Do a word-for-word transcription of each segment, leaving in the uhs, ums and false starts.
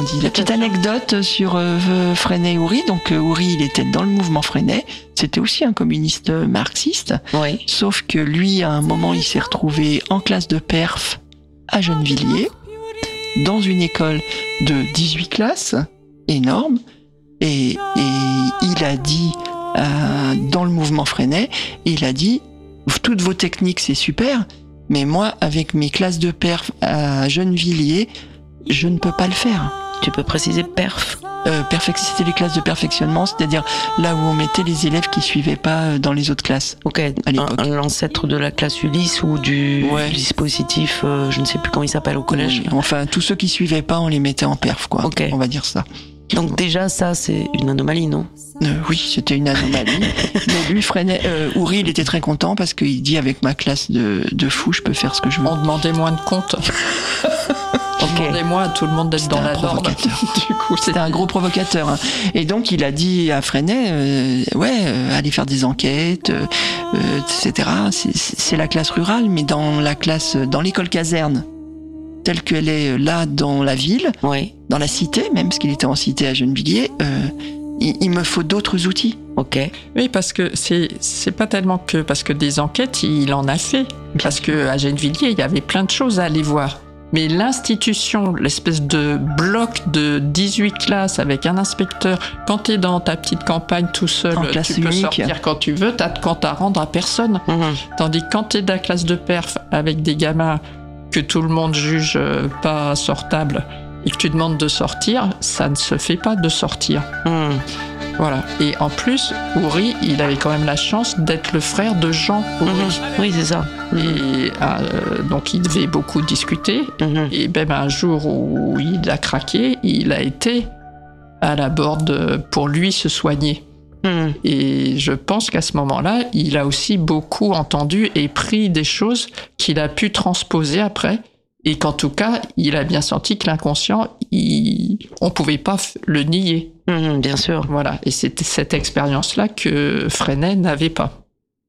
dit. La petite anecdote sur euh, Freinet et Houry. Donc euh, Houry, il était dans le mouvement Freinet. C'était aussi un communiste marxiste. Oui. Sauf que lui, à un moment, il s'est retrouvé en classe de perf à Gennevilliers, dans une école de dix-huit classes, énorme. Et, et il a dit, euh, dans le mouvement Freinet, il a dit, toutes vos techniques, c'est super, mais moi, avec mes classes de perf à Gennevilliers, je ne peux pas le faire. Tu peux préciser perf? Euh, perfec- c'était les classes de perfectionnement, c'est-à-dire là où on mettait les élèves qui suivaient pas dans les autres classes. Ok, à l'époque. Un, l'ancêtre de la classe Ulysse ou du, ouais. du dispositif, euh, je ne sais plus comment il s'appelle au collège. Oui, enfin, tous ceux qui suivaient pas, on les mettait en perf, quoi. Okay. On va dire ça. Donc déjà, ça, c'est une anomalie, non? euh, Oui, c'était une anomalie. Mais lui, Freinet, euh, Houry, il était très content parce qu'il dit, avec ma classe de, de fou, je peux faire ce que je veux. On demandait moins de comptes. Okay. Demandez-moi à tout le monde d'être c'était dans la norme. Du coup, c'était un gros provocateur. Hein. Et donc, il a dit à Freinet, euh, ouais, euh, allez faire des enquêtes, euh, euh, et cetera. C'est, c'est la classe rurale, mais dans la classe, dans l'école caserne, telle qu'elle est là dans la ville, oui. dans la cité, même parce qu'il était en cité à Gennevilliers, euh, il, il me faut d'autres outils. Ok. Oui, parce que c'est c'est pas tellement que parce que des enquêtes, il en a fait. Parce que à Gennevilliers, il y avait plein de choses à aller voir. Mais l'institution, l'espèce de bloc de dix-huit classes avec un inspecteur, quand t'es dans ta petite campagne tout seul, en tu classe peux unique. sortir quand tu veux, t'as de compte à rendre à personne. Mmh. Tandis que quand t'es de la classe de perf avec des gamins que tout le monde juge pas sortables et que tu demandes de sortir, ça ne se fait pas de sortir. Mmh. Voilà. Et en plus, Houry, il avait quand même la chance d'être le frère de Jean Houry. Mmh. Oui, c'est ça. Et euh, donc, il devait beaucoup discuter. Mmh. Et même un jour où il a craqué, il a été à la borde pour lui se soigner. Mmh. Et je pense qu'à ce moment-là, il a aussi beaucoup entendu et pris des choses qu'il a pu transposer après. Et qu'en tout cas, il a bien senti que l'inconscient, il... on ne pouvait pas le nier. Mmh, bien sûr. Voilà. Et c'était cette expérience-là que Freinet n'avait pas.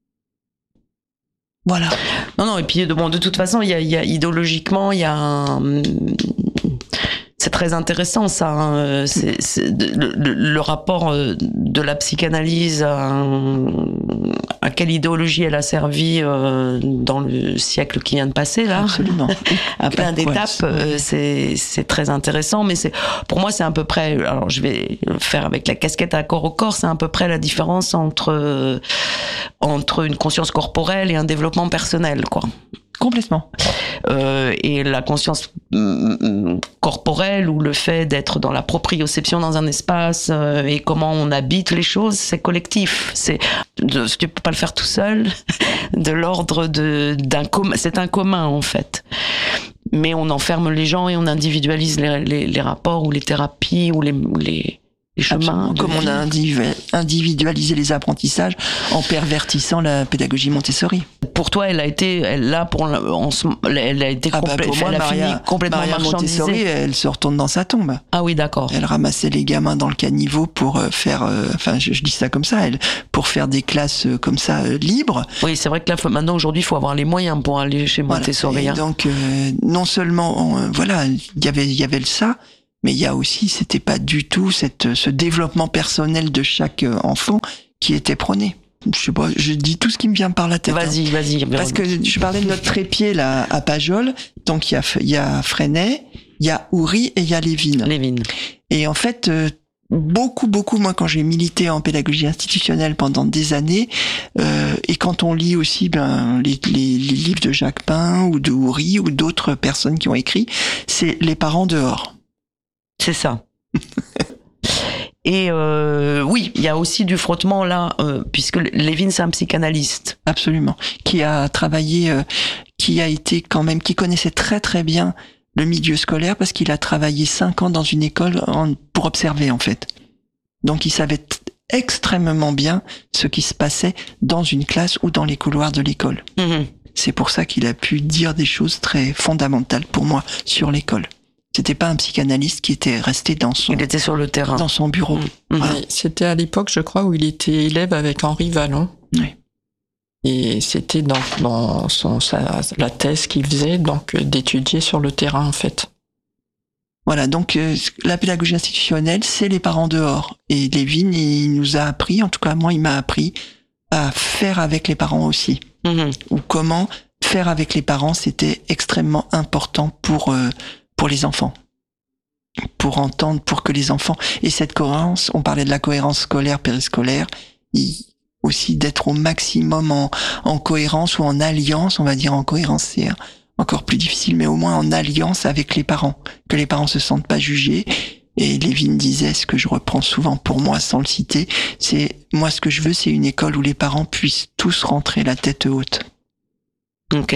Voilà. Non, non, et puis bon, de toute façon, il y a, il y a idéologiquement, il y a un... C'est très intéressant, ça. Hein. C'est, c'est le, le, le rapport de la psychanalyse à, à quelle idéologie elle a servi dans le siècle qui vient de passer, là. Absolument. À plein d'étapes, c'est, c'est très intéressant. Mais c'est, pour moi, c'est à peu près... Alors, je vais le faire avec la casquette à corps au corps. C'est à peu près la différence entre, entre une conscience corporelle et un développement personnel, quoi. Complètement. Euh, et la conscience mm, corporelle ou le fait d'être dans la proprioception dans un espace euh, et comment on habite les choses, c'est collectif. C'est, de, tu peux pas le faire tout seul, de l'ordre de, d'un commun, c'est un commun en fait. Mais on enferme les gens et on individualise les, les, les rapports ou les thérapies ou les, les les chemins. Comme on a individualisé les apprentissages en pervertissant la pédagogie Montessori. Pour toi, elle a été, elle là pour, en, elle a été ah bah complète, pour moi, elle a Maria, fini complètement Maria marchandisée. Montessori, elle se retourne dans sa tombe. Ah oui, d'accord. Elle ramassait les gamins dans le caniveau pour faire, euh, enfin, je, je dis ça comme ça, elle, pour faire des classes euh, comme ça euh, libres. Oui, c'est vrai que là, maintenant aujourd'hui, il faut avoir les moyens pour aller chez Montessori. Voilà. Et donc, euh, non seulement, euh, voilà, il y avait, il y avait ça. Mais il y a aussi, c'était pas du tout cette, ce développement personnel de chaque enfant qui était prôné. Je sais pas, je dis tout ce qui me vient par la tête. Vas-y, hein. vas-y. Parce que je parlais de notre trépied là à Pajol. Donc il y a, il y a Freinet, il y a Houry et il y a Lévin. Lévin. Et en fait, euh, beaucoup, beaucoup, moi quand j'ai milité en pédagogie institutionnelle pendant des années, euh, et quand on lit aussi ben les, les, les livres de Jacques Pain ou de Houry ou d'autres personnes qui ont écrit, c'est les parents dehors. C'est ça. Et euh, oui, il y a aussi du frottement là, euh, puisque Lévin c'est un psychanalyste. Absolument. Qui a travaillé, euh, qui a été quand même, qui connaissait très très bien le milieu scolaire parce qu'il a travaillé cinq ans dans une école en, pour observer en fait. Donc il savait t- extrêmement bien ce qui se passait dans une classe ou dans les couloirs de l'école. Mmh. C'est pour ça qu'il a pu dire des choses très fondamentales pour moi sur l'école. C'était pas un psychanalyste qui était resté dans son... Il était sur le terrain. Dans son bureau. Mmh. Voilà. C'était à l'époque, je crois, où il était élève avec Henri Vallon. Oui. Et c'était dans, dans son, sa, la thèse qu'il faisait, donc d'étudier sur le terrain, en fait. Voilà, donc euh, la pédagogie institutionnelle, c'est les parents dehors. Et Lévin, il nous a appris, en tout cas moi, il m'a appris à faire avec les parents aussi. Mmh. Ou comment faire avec les parents, c'était extrêmement important pour euh, pour les enfants. Pour entendre, pour que les enfants... Et cette cohérence, on parlait de la cohérence scolaire, périscolaire, il, aussi d'être au maximum en, en cohérence ou en alliance, on va dire en cohérence, c'est encore plus difficile, mais au moins en alliance avec les parents, que les parents se sentent pas jugés. Et Lévin disait, ce que je reprends souvent pour moi sans le citer, c'est, moi ce que je veux, c'est une école où les parents puissent tous rentrer la tête haute. Ok.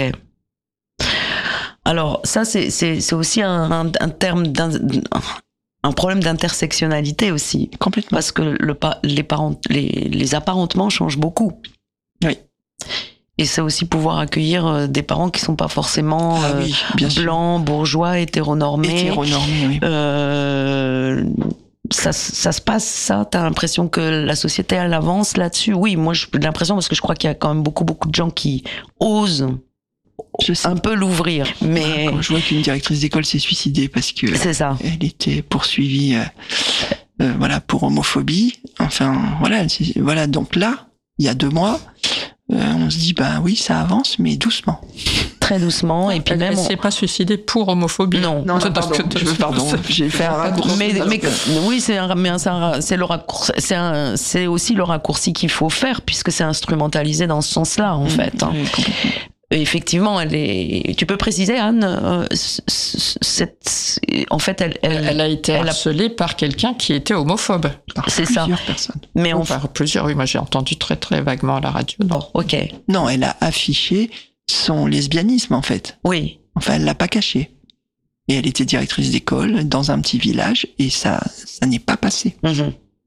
Alors ça c'est c'est c'est aussi un un, un terme d'un un problème d'intersectionnalité aussi. Complètement. Parce que le les parents les les apparentements changent beaucoup. Oui. Et c'est aussi pouvoir accueillir des parents qui sont pas forcément ah, oui, bien blancs, sûr. bourgeois, hétéronormés. Hétéronormés, oui. Euh, ça, ça se passe, ça. T'as l'impression que la société elle avance là-dessus. Oui, moi j'ai l'impression parce que je crois qu'il y a quand même beaucoup beaucoup de gens qui osent je sais. un peu l'ouvrir. Mais quand je vois qu'une directrice d'école s'est suicidée parce que c'est ça. Elle était poursuivie, euh, euh, voilà, pour homophobie. Enfin, voilà, voilà. Donc là, il y a deux mois. Euh, on se dit, bah oui, ça avance, mais doucement. Très doucement. Et puis elle, même. Elle s'est on... pas suicidée pour homophobie. Non, non, non pardon, je veux, pardon. J'ai fait un raccourci. Mais, mais, oui, c'est un, mais c'est, un, c'est le raccourci, c'est, un, c'est aussi le raccourci qu'il faut faire, puisque c'est instrumentalisé dans ce sens-là, en mmh, fait. Hein. Oui, effectivement, elle est. Tu peux préciser, Anne, euh, cette... en fait, elle, elle, elle a été elle harcelée a... par quelqu'un qui était homophobe. Par c'est plusieurs ça. personnes. Mais on... on... Par plusieurs, oui, moi j'ai entendu très très vaguement à la radio. Non, oh, ok. Non, elle a affiché son lesbianisme en fait. Oui. Enfin, elle l'a pas caché. Et elle était directrice d'école dans un petit village et ça, ça n'est pas passé. Mmh.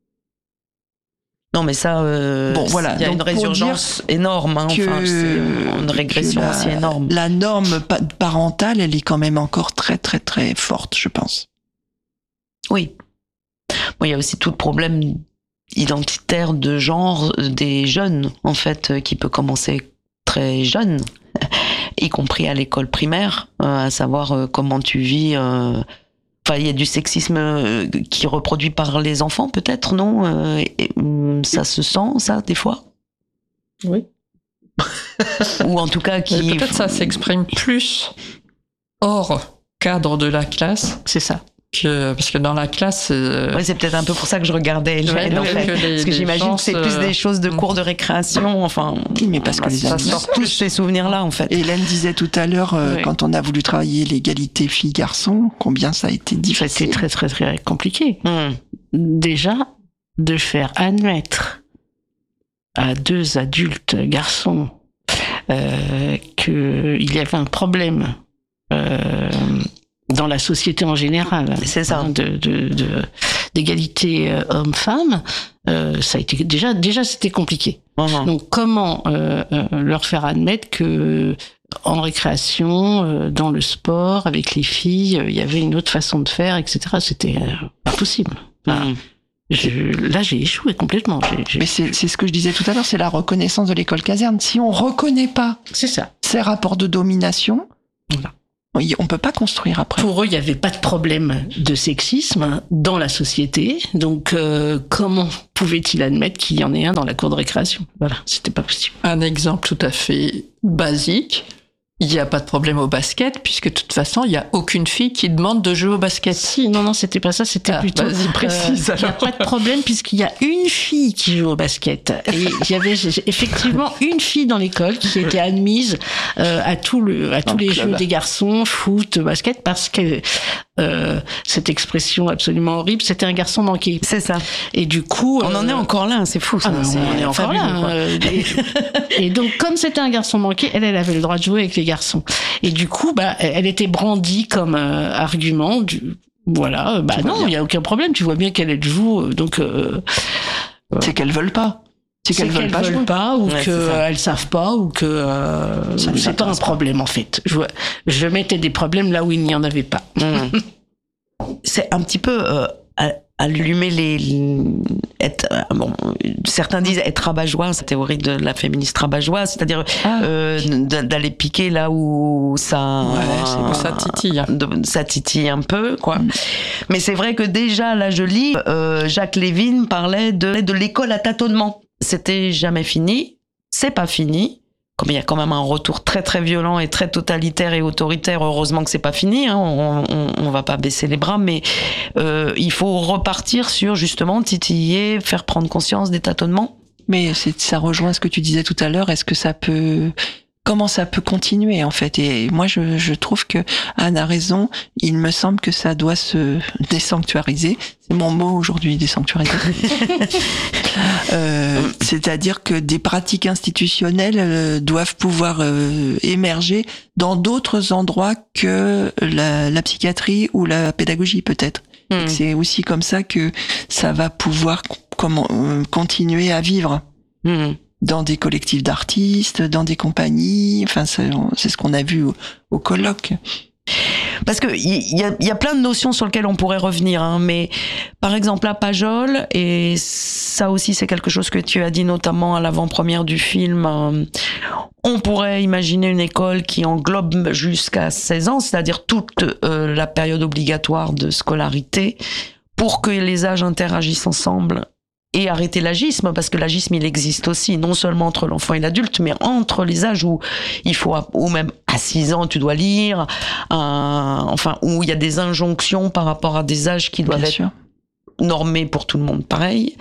Non, mais ça, euh, bon, voilà. Il y a donc, une résurgence énorme, hein, enfin, c'est une régression la, aussi énorme. La norme parentale, elle est quand même encore très, très, très forte, je pense. Oui. Bon, il y a aussi tout le problème identitaire de genre des jeunes, en fait, qui peut commencer très jeune, y compris à l'école primaire, euh, à savoir euh, comment tu vis. Euh, Enfin, il y a du sexisme qui est reproduit par les enfants, peut-être, non euh, et, ça se sent, ça, des fois. Oui. Ou en tout cas, qui... Peut-être ça s'exprime plus hors cadre de la classe. C'est ça. Que, parce que dans la classe... Euh... Oui, c'est peut-être un peu pour ça que je regardais Hélène, ouais, en fait. Que les, parce que j'imagine chances, que c'est plus des choses de cours de récréation, enfin... Oui, mais parce que les ça sort tous ces souvenirs-là, en fait. Hélène disait tout à l'heure, euh, oui. quand on a voulu travailler l'égalité filles-garçons, combien ça a été difficile. C'était très, très, très compliqué. Mmh. Déjà, de faire admettre à deux adultes garçons euh, qu'il y avait un problème... Euh, dans la société en général, c'est ça, hein, de, de, de d'égalité euh, homme-femme, euh, ça a été déjà déjà c'était compliqué. Uh-huh. Donc comment euh, euh, leur faire admettre que en récréation, euh, dans le sport, avec les filles, il euh, y avait une autre façon de faire, et cetera. C'était euh, pas possible. Enfin, mm. je, là, j'ai échoué complètement. J'ai, j'ai... Mais c'est, c'est ce que je disais tout à l'heure, c'est la reconnaissance de l'école caserne. Si on reconnaît pas, c'est ça, ces rapports de domination. Voilà. On peut pas construire après. Pour eux, il n'y avait pas de problème de sexisme dans la société. Donc, euh, comment pouvait-il admettre qu'il y en ait un dans la cour de récréation ? Voilà, c'était pas possible. Un exemple tout à fait basique. Il n'y a pas de problème au basket, puisque de toute façon, il n'y a aucune fille qui demande de jouer au basket. Si, non, non, c'était pas ça, c'était ah, plutôt... Vas-y, précise, euh, il n'y a pas de problème, puisqu'il y a une fille qui joue au basket. Et il y avait effectivement une fille dans l'école qui était admise euh, à, tout le, à tous les jeux des garçons, foot, basket, parce que euh, cette expression absolument horrible, c'était un garçon manqué. C'est ça. Et du coup... On euh, en est encore là, c'est fou ça. Ah, c'est on est encore là. Hein, et, et donc, comme c'était un garçon manqué, elle, elle avait le droit de jouer avec les garçons. Et du coup, bah, elle était brandie comme euh, argument. Du, voilà, bah non, il y a aucun problème. Tu vois bien qu'elle elle joue, donc. Euh, c'est qu'elles veulent pas. C'est, c'est qu'elles, qu'elles veulent pas, veulent pas ou ouais, qu'elles savent pas, ou que euh, ça c'est pas un problème en fait. Je, je mettais des problèmes là où il n'y en avait pas. Mmh. C'est un petit peu. Euh, allumer les, les être, bon, certains disent être rabat-joie, cette théorie de la féministe rabat-joie, c'est-à-dire ah, euh, d'aller piquer là où ça ouais, ça titille ça titille un peu quoi. Mm. Mais c'est vrai que déjà là je lis euh, Jacques Lévin parlait de de l'école à tâtonnement. C'était jamais fini, c'est pas fini. Comme il y a quand même un retour très très violent et très totalitaire et autoritaire, heureusement que c'est pas fini, hein, on, on, on va pas baisser les bras, mais euh, il faut repartir sur justement titiller, faire prendre conscience des tâtonnements. Mais c'est, ça rejoint ce que tu disais tout à l'heure. Est-ce que ça peut, comment ça peut continuer en fait? Et moi je, je trouve que Anne a raison. Il me semble que ça doit se désanctuariser. C'est mon mot aujourd'hui, désanctuariser. euh, c'est-à-dire que des pratiques institutionnelles euh, doivent pouvoir euh, émerger dans d'autres endroits que la, la psychiatrie ou la pédagogie peut-être. Mmh. Et c'est aussi comme ça que ça va pouvoir comment, euh, continuer à vivre. Mmh. Dans des collectifs d'artistes, dans des compagnies, enfin c'est, c'est ce qu'on a vu au, au colloque. Parce que il y a, y a plein de notions sur lesquelles on pourrait revenir, hein, mais par exemple à Pajol, et ça aussi c'est quelque chose que tu as dit notamment à l'avant-première du film, euh, on pourrait imaginer une école qui englobe jusqu'à seize ans, c'est-à-dire toute euh, la période obligatoire de scolarité, pour que les âges interagissent ensemble. Et arrêter l'agisme, parce que l'agisme, il existe aussi, non seulement entre l'enfant et l'adulte, mais entre les âges où il faut, ou même à six ans, tu dois lire, euh, enfin, où il y a des injonctions par rapport à des âges qui doivent Bien être sûr. normés pour tout le monde, pareil.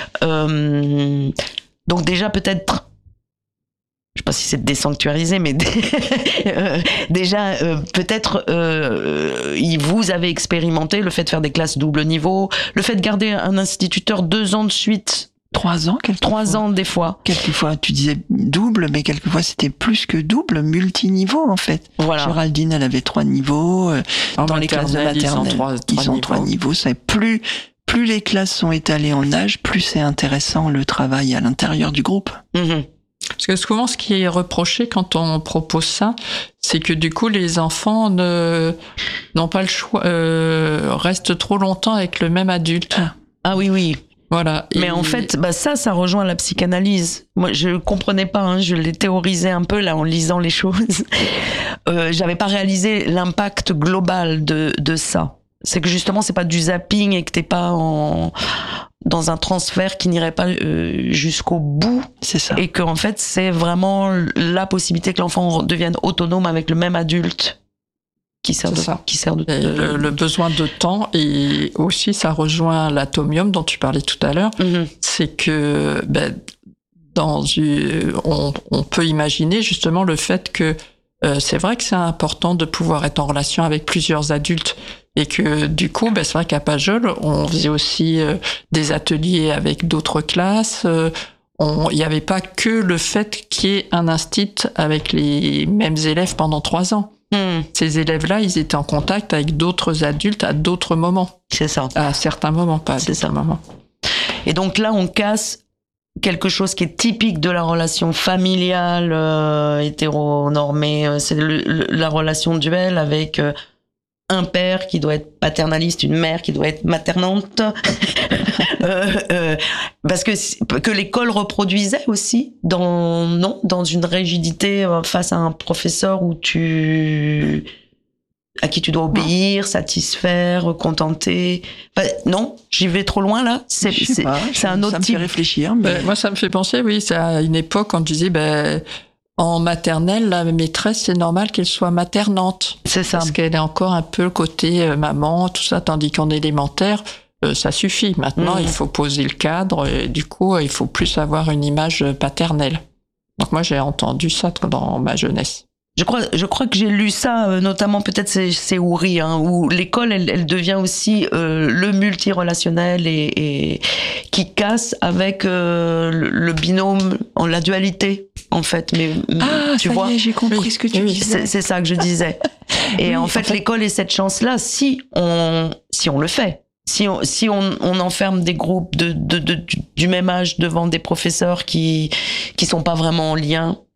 Euh, donc déjà, peut-être, je sais pas si c'est désanctuarisé, mais euh, déjà, euh, peut-être, euh, vous avez expérimenté le fait de faire des classes double niveau, le fait de garder un instituteur deux ans de suite. Trois ans, quelquefois. Trois ans, des fois. Quelquefois, tu disais double, mais quelquefois, c'était plus que double, multiniveau, en fait. Voilà. Géraldine, elle avait trois niveaux. Euh, dans les classes de maternelle, ils sont trois, trois ils sont niveaux. trois niveaux. C'est plus, plus les classes sont étalées en âge, plus c'est intéressant le travail à l'intérieur du groupe. Mm-hmm. Parce que souvent, ce qui est reproché quand on propose ça, c'est que du coup, les enfants ne, n'ont pas le choix, euh, restent trop longtemps avec le même adulte. Ah oui, oui. Voilà. Mais et... en fait, bah ça, ça rejoint la psychanalyse. Moi, je comprenais pas, hein, je l'ai théorisé un peu là en lisant les choses. Euh, j'avais pas réalisé l'impact global de de ça. C'est que justement, c'est pas du zapping et que t'es pas en dans un transfert qui n'irait pas euh, jusqu'au bout. C'est ça. Et que en fait, c'est vraiment la possibilité que l'enfant devienne autonome avec le même adulte qui sert de, qui sert de, de... Le, le besoin de temps, et aussi ça rejoint l'atomium dont tu parlais tout à l'heure. Mm-hmm. C'est que ben, dans une, on, on peut imaginer justement le fait que euh, c'est vrai que c'est important de pouvoir être en relation avec plusieurs adultes. Et que du coup, ben, c'est vrai qu'à Pajol, on faisait aussi euh, des ateliers avec d'autres classes. Euh, il n'y avait pas que le fait qu'il y ait un instit avec les mêmes élèves pendant trois ans. Mmh. Ces élèves-là, ils étaient en contact avec d'autres adultes à d'autres moments. C'est ça. À certains moments, pas à C'est certains ça. moments. Et donc là, on casse quelque chose qui est typique de la relation familiale euh, hétéronormée. C'est le, le, la relation duel avec... Euh, un père qui doit être paternaliste, une mère qui doit être maternante, euh, euh, parce que que l'école reproduisait aussi dans non dans une rigidité face à un professeur où tu à qui tu dois obéir, satisfaire, contenter. Enfin, non, j'y vais trop loin là. C'est c'est, pas, c'est un autre ça me type. fait réfléchir. Mais... Ben, moi, ça me fait penser, oui, c'est à une époque on disait ben. En maternelle, la maîtresse, c'est normal qu'elle soit maternante. C'est ça. Parce qu'elle est encore un peu le côté euh, maman, tout ça, tandis qu'en élémentaire, euh, ça suffit. Maintenant, mmh. il faut poser le cadre, et du coup, il faut plus avoir une image paternelle. Donc moi, j'ai entendu ça dans ma jeunesse. Je crois, je crois que j'ai lu ça, euh, notamment peut-être c'est, c'est Houry, hein, où l'école, elle, elle devient aussi euh, le multirelationnel et, et qui casse avec euh, le, le binôme, en la dualité, en fait. Mais ah, tu ça vois, y est, j'ai compris oui, ce que tu oui, disais. C'est, c'est ça que je disais. Et oui, en, fait, en fait, l'école est cette chance-là, si on, si on le fait. Si on, si on, on enferme des groupes de, de, de, du même âge devant des professeurs qui, qui sont pas vraiment en lien,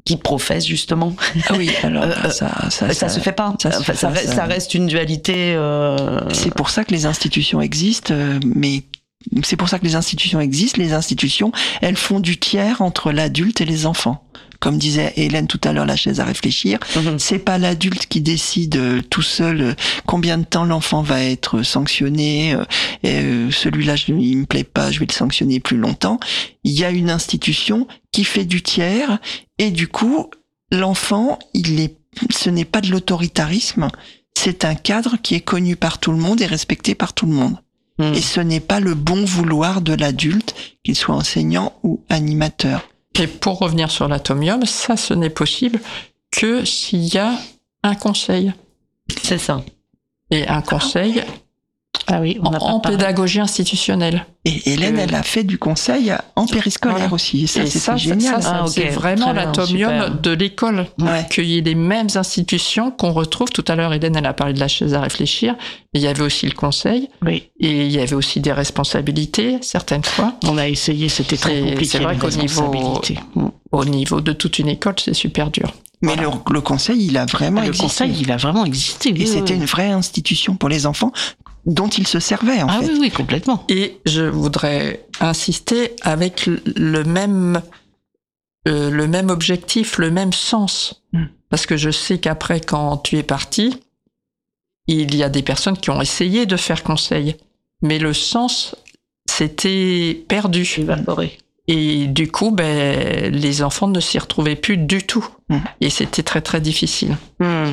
qui professent justement. Ah oui, alors euh, ça, ça, ça, ça se fait pas. Ça, enfin, ça, ça, ça reste une dualité. Euh... C'est pour ça que les institutions existent, mais c'est pour ça que les institutions existent. Les institutions, elles font du tiers entre l'adulte et les enfants. Comme disait Hélène tout à l'heure, la chaise à réfléchir, mmh. c'est pas l'adulte qui décide tout seul combien de temps l'enfant va être sanctionné. Et celui-là, je, il me plaît pas, je vais le sanctionner plus longtemps. Il y a une institution qui fait du tiers, et du coup, l'enfant, il est, ce n'est pas de l'autoritarisme, c'est un cadre qui est connu par tout le monde et respecté par tout le monde. Mmh. Et ce n'est pas le bon vouloir de l'adulte, qu'il soit enseignant ou animateur. Et pour revenir sur l'atomium, ça, ce n'est possible que s'il y a un conseil. C'est ça. Et un conseil ah oui, on en, en pédagogie institutionnelle. Et Hélène, euh, elle a fait du conseil en périscolaire voilà. aussi. Et ça, et c'est ça, génial. Ça, ça, ah, okay. C'est vraiment l'atomium de l'école. Ouais. Qu'il y ait les mêmes institutions qu'on retrouve. Tout à l'heure, Hélène, elle a parlé de la chaise à réfléchir. Mais il y avait aussi le conseil. Oui. Et il y avait aussi des responsabilités, certaines fois. On a essayé, c'était très compliqué. C'est vrai qu'au niveau, au niveau de toute une école, c'est super dur. Mais voilà. le, le conseil, il a vraiment le existé. Le conseil, il a vraiment existé. Et oui, c'était oui. une vraie institution pour les enfants dont il se servait, en ah fait. Ah oui, oui, complètement. Et je voudrais insister avec le même, euh, le même objectif, le même sens. Mm. Parce que je sais qu'après, quand tu es parti, il y a des personnes qui ont essayé de faire conseil. Mais le sens, c'était perdu. Évaporé. Et du coup, ben, les enfants ne s'y retrouvaient plus du tout. Mmh. Et c'était très, très difficile. Mmh.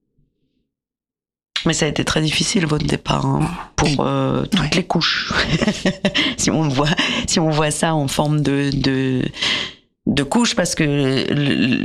Mais ça a été très difficile, votre départ, hein, pour euh, toutes ouais. les couches. si, on voit, si on voit ça en forme de, de, de couches, parce que le,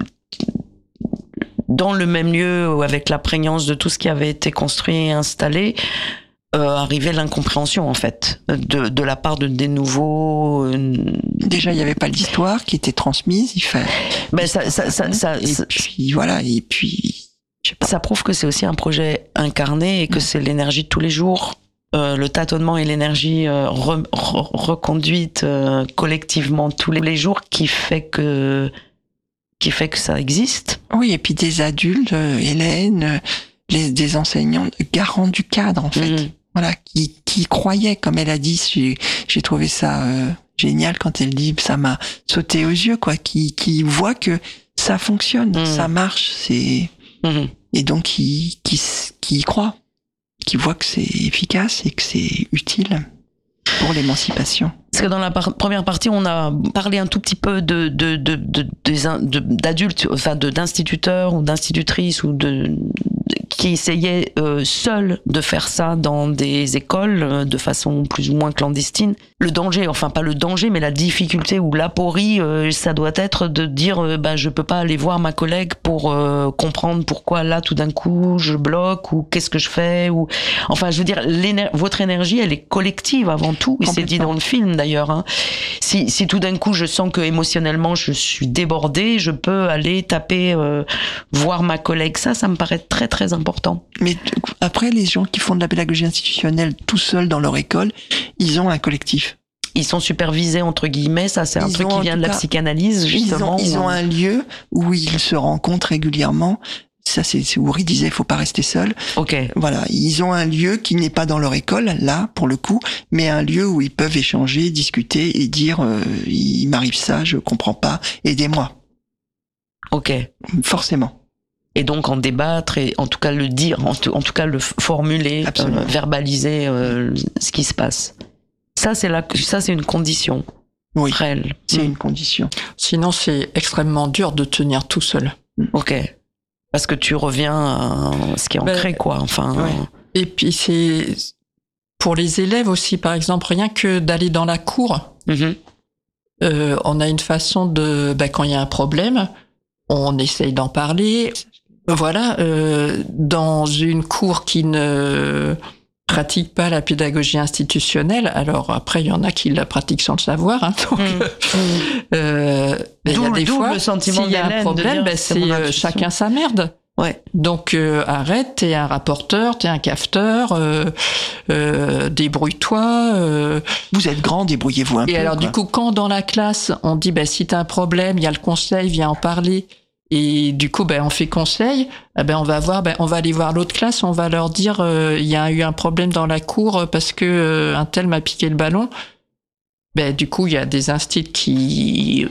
dans le même lieu, avec la prégnance de tout ce qui avait été construit et installé, Euh, arrivait l'incompréhension en fait de, de la part de des nouveaux. Euh... Déjà, il n'y avait pas l'histoire qui était transmise. Il fallait. Ben ça, ça, ça, ça, et ça, puis voilà, et puis. Ça prouve que c'est aussi un projet incarné et que mmh. c'est l'énergie de tous les jours, euh, le tâtonnement et l'énergie euh, re, re, reconduite euh, collectivement tous les jours qui fait que qui fait que ça existe. Oui, et puis des adultes, euh, Hélène, les, des enseignants garants du cadre en fait. Mmh. Voilà, qui, qui croyait, comme elle a dit, j'ai, j'ai trouvé ça euh, génial quand elle dit, ça m'a sauté aux yeux, quoi, qui, qui voit que ça fonctionne, mmh. ça marche, c'est mmh. et donc qui, qui, qui y croit, qui voit que c'est efficace et que c'est utile pour l'émancipation. Parce que dans la par- première partie, on a parlé un tout petit peu de, de, de, de, de, de d'adultes, enfin de d'instituteurs ou d'institutrices ou de qui essayaient euh, seuls de faire ça dans des écoles euh, de façon plus ou moins clandestine. Le danger, enfin pas le danger, mais la difficulté ou l'aporie, euh, ça doit être de dire euh, bah je peux pas aller voir ma collègue pour euh, comprendre pourquoi là tout d'un coup je bloque ou qu'est-ce que je fais ou enfin je veux dire l'éner- votre énergie elle est collective avant tout et c'est dit dans le film d'ailleurs. Hein. Si, si tout d'un coup je sens que émotionnellement je suis débordée, je peux aller taper euh, voir ma collègue. Ça, ça me paraît très très important. Important. Mais après, les gens qui font de la pédagogie institutionnelle tout seuls dans leur école, ils ont un collectif. Ils sont supervisés, entre guillemets, ça c'est un ils truc qui vient de la cas, psychanalyse, justement. Ils ont, ils ont un lieu où ils se rencontrent régulièrement. Ça, c'est, c'est où Uri disait, il faut pas rester seul. Ok. Voilà. Ils ont un lieu qui n'est pas dans leur école, là, pour le coup, mais un lieu où ils peuvent échanger, discuter et dire, euh, il m'arrive ça, je comprends pas, aidez-moi. Ok. Forcément. Et donc en débattre et en tout cas le dire, en tout, en tout cas le formuler, euh, verbaliser euh, ce qui se passe. Ça c'est la, ça c'est une condition oui, réelle. C'est mmh. une condition. Sinon c'est extrêmement dur de tenir tout seul. Ok. Parce que tu reviens à ce qui est ancré ben, quoi. Enfin. Ouais. Et puis c'est pour les élèves aussi par exemple rien que d'aller dans la cour. Mmh. Euh, on a une façon de, ben, quand il y a un problème, on essaye d'en parler. Voilà, euh, dans une cour qui ne pratique pas la pédagogie institutionnelle, alors après il y en a qui la pratiquent sans le savoir, hein, donc mmh. euh, il y a des d'où fois, le sentiment s'il y a un problème, ben, c'est, c'est euh, chacun sa merde. Ouais. Donc euh, arrête, t'es un rapporteur, t'es un cafeteur, euh, euh, débrouille-toi. Euh... Vous êtes grand, débrouillez-vous un Et peu. alors quoi. du coup, quand dans la classe on dit bah si t'as un problème, il y a le conseil, viens en parler. Et du coup, ben, on fait conseil. Eh ben, on va voir, ben, on va aller voir l'autre classe. On va leur dire, euh, il y a eu un problème dans la cour parce que euh, un tel m'a piqué le ballon. Ben, du coup, il y a des instits qui,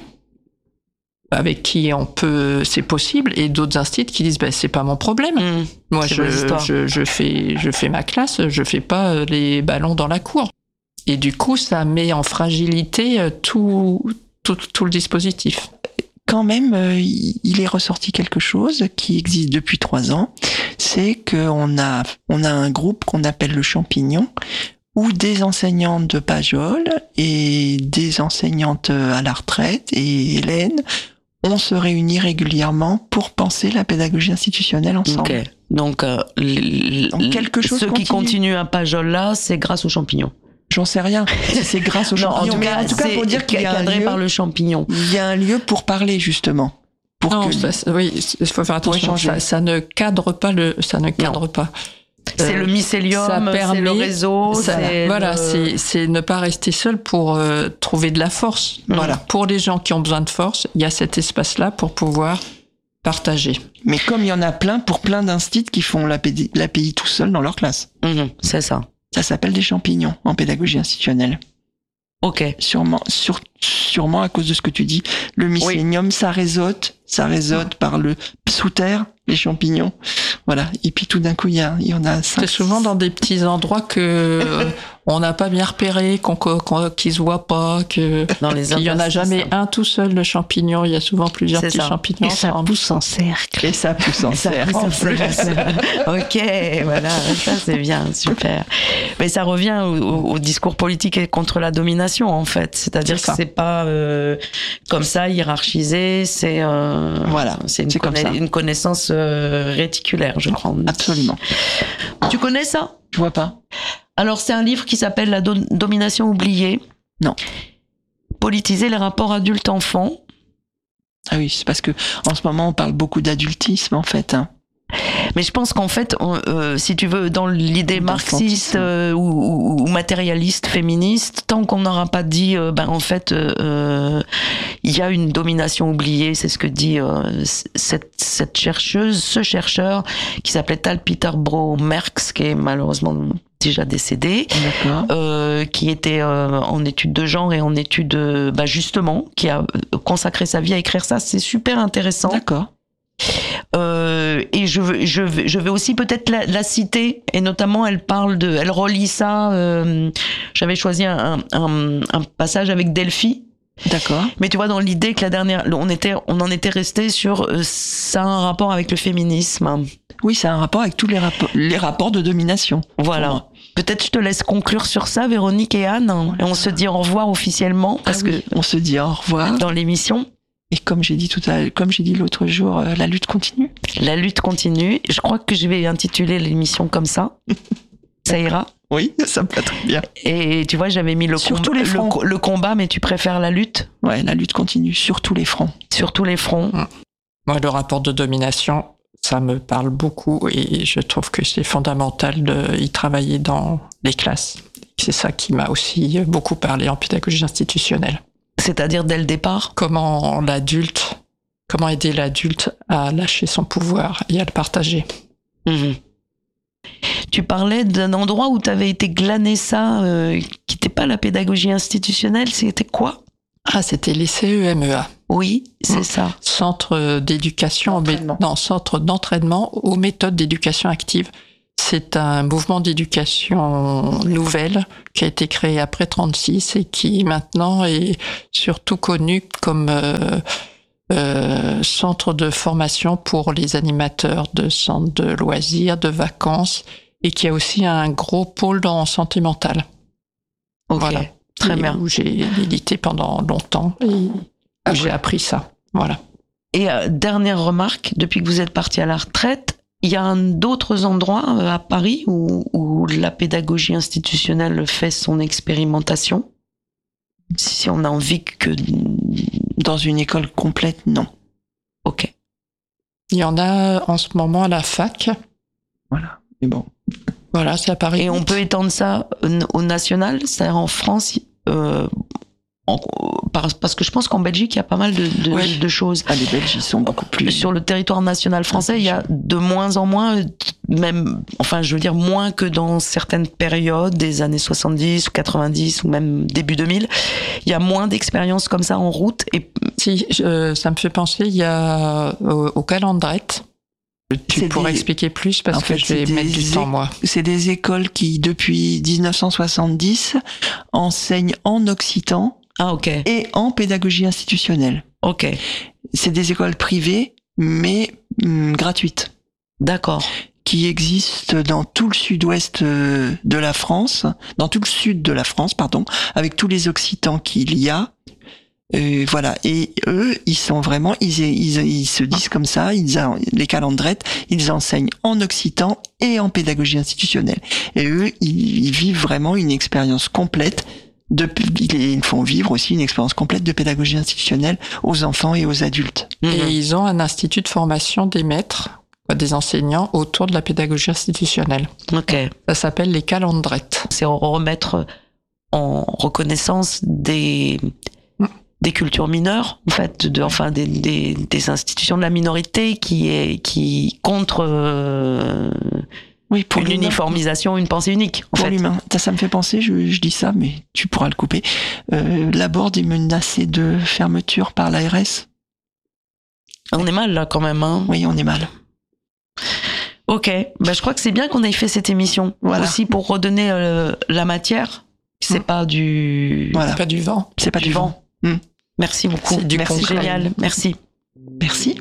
avec qui on peut, c'est possible, et d'autres instits qui disent, ben, c'est pas mon problème. Mmh, Moi, je, je, je fais, je fais ma classe, je fais pas les ballons dans la cour. Et du coup, ça met en fragilité tout, tout, tout le dispositif. Quand même, euh, il est ressorti quelque chose qui existe depuis trois ans. C'est qu'on a, on a un groupe qu'on appelle le Champignon, où des enseignantes de Pajol et des enseignantes à la retraite et Hélène, on se réunit régulièrement pour penser la pédagogie institutionnelle ensemble. Okay. Donc, euh, l- Donc quelque chose ceux continue. qui continuent à Pajol là, c'est grâce aux champignons. J'en sais rien. C'est grâce aux non, champignons. En tout cas, mais en tout cas pour dire qu'il y a un lieu, par le champignon. Il y a un lieu pour parler justement. Pour non, que... ça, oui, il faut faire attention. Ça, ça ne cadre pas le, ça ne cadre non. pas. C'est euh, le mycélium, c'est le réseau. Ça, c'est voilà, le... c'est, c'est ne pas rester seul pour euh, trouver de la force. Mmh. Voilà. Pour les gens qui ont besoin de force, il y a cet espace-là pour pouvoir partager. Mais comme il y en a plein pour plein d'instits qui font l'A P I tout seuls dans leur classe. Mmh, c'est ça. Ça s'appelle des champignons en pédagogie institutionnelle. Ok. Sûrement, sur, sûrement à cause de ce que tu dis. Le mycélium, oui. ça réseaute, ça réseaute par le sous-terre, les champignons. Voilà. Et puis tout d'un coup, il y, a, il y en a cinq. C'est souvent dans des petits endroits que on n'a pas bien repéré, qu'on, qu'on, qu'ils se voient pas, que dans les il y en a jamais un tout seul le champignon. Il y a souvent plusieurs c'est petits ça. champignons. Et ça pousse en cercle. Et ça pousse en cercle. En plus. Ok, voilà, ça c'est bien, super. Mais ça revient au, au discours politique et contre la domination en fait. C'est-à-dire c'est que c'est pas euh, comme ça hiérarchisé. C'est euh, voilà. C'est une, c'est conna- une connaissance euh, réticulaire, je crois. Absolument. Tu connais ça ? Je vois pas. Alors, c'est un livre qui s'appelle La do- domination oubliée. Non. Politiser les rapports adultes-enfants. Ah oui, c'est parce que en ce moment, on parle beaucoup d'adultisme, en fait. Hein. Mais je pense qu'en fait, on, euh, si tu veux, dans l'idée marxiste euh, ou, ou, ou matérialiste, féministe, tant qu'on n'aura pas dit, euh, ben en fait, il euh, y a une domination oubliée, c'est ce que dit euh, cette, cette chercheuse, ce chercheur qui s'appelait Tal Peter Bro Merks, qui est malheureusement déjà décédé, euh, qui était euh, en études de genre et en études, euh, bah justement, qui a consacré sa vie à écrire ça. C'est super intéressant. D'accord. Euh, et je veux, je veux, je vais aussi peut-être la, la citer, et notamment elle parle de, elle relie ça. Euh, j'avais choisi un, un, un passage avec Delphi. D'accord. Mais tu vois, dans l'idée que la dernière, on était, on en était resté sur euh, ça a un rapport avec le féminisme. Oui, ça a un rapport avec tous les rapports, les rapports de domination. Voilà. Peut-être je te laisse conclure sur ça, Véronique et Anne, hein, et on se dit au revoir officiellement parce ah oui, que on se dit au revoir dans l'émission. Et comme j'ai dit tout à, comme j'ai dit l'autre jour, euh, la lutte continue. La lutte continue. Je crois que je vais intituler l'émission comme ça. Ça ira? Oui, ça me va très bien. Et tu vois, j'avais mis le, sur com- tous les fronts. Le, le combat, mais tu préfères la lutte? Ouais, la lutte continue sur tous les fronts. Sur tous les fronts. Mmh. Moi, le rapport de domination, ça me parle beaucoup et je trouve que c'est fondamental d'y travailler dans les classes. C'est ça qui m'a aussi beaucoup parlé en pédagogie institutionnelle. C'est-à-dire dès le départ? Comment l'adulte, comment aider l'adulte à lâcher son pouvoir et à le partager. Mmh. Tu parlais d'un endroit où tu avais été glaner ça, euh, qui n'était pas la pédagogie institutionnelle, c'était quoi? Ah, c'était les C E M E A. Oui, c'est mmh. ça. Centre d'éducation, d'entraînement. non, centre d'entraînement aux méthodes d'éducation active. C'est un mouvement d'éducation nouvelle qui a été créé après trente-six et qui maintenant est surtout connu comme euh, euh, centre de formation pour les animateurs de centres de loisirs, de vacances, et qui a aussi un gros pôle en santé mentale. Ok, voilà. très et bien. Où j'ai milité pendant longtemps et où ah, j'ai appris ça. Voilà. Et euh, dernière remarque, depuis que vous êtes parti à la retraite, il y a un, d'autres endroits euh, à Paris où, où la pédagogie institutionnelle fait son expérimentation? Si on a envie que... Dans une école complète, non. Ok. Il y en a en ce moment à la fac. Voilà, mais bon. Voilà, c'est à Paris. Et on peut étendre ça au national, c'est-à-dire en France, euh, En, parce que je pense qu'en Belgique, il y a pas mal de, de, ouais. de choses. Ah, les Belges, ils sont beaucoup plus... Sur le territoire national français, il y a de moins en moins, même, enfin, je veux dire, moins que dans certaines périodes des années soixante-dix ou quatre-vingt-dix ou même début deux mille. Il y a moins d'expériences comme ça en route. Et... Si, je, ça me fait penser, il y a au, au Calandrette. Tu c'est pourrais des... expliquer plus parce en que fait, je vais mettre du temps, moi. C'est des écoles qui, depuis dix-neuf cent soixante-dix, enseignent en occitan. Ah, ok. Et en pédagogie institutionnelle. Ok. C'est des écoles privées, mais hum, gratuites. D'accord. Qui existent dans tout le sud-ouest de la France, dans tout le sud de la France, pardon, avec tous les occitans qu'il y a. Euh, voilà. Et eux, ils sont vraiment, ils, ils, ils se disent comme ça, ils, les Calandrettes, ils enseignent en occitan et en pédagogie institutionnelle. Et eux, ils, ils vivent vraiment une expérience complète. De, ils font vivre aussi une expérience complète de pédagogie institutionnelle aux enfants et aux adultes. Et mmh. ils ont un institut de formation des maîtres, des enseignants autour de la pédagogie institutionnelle. Ok. Ça s'appelle les Calandrettes. C'est remettre en reconnaissance des mmh. des cultures mineures, en fait, de, enfin des, des des institutions de la minorité qui est qui contre. Euh, Oui, pour une l'humain. Uniformisation, une pensée unique. En pour fait. l'humain. Ça, ça me fait penser, je, je dis ça, mais tu pourras le couper. Euh, la Borde est menacée de fermeture par l'A R S. On est mal là quand même. Hein. Oui, on est mal. Ok, bah, je crois que c'est bien qu'on ait fait cette émission. Voilà. Aussi pour redonner euh, la matière. C'est mmh. pas du. Voilà. C'est pas du vent. C'est pas du, du vent. vent. Mmh. Merci beaucoup. C'est du Merci, concret. Génial. Merci. Merci.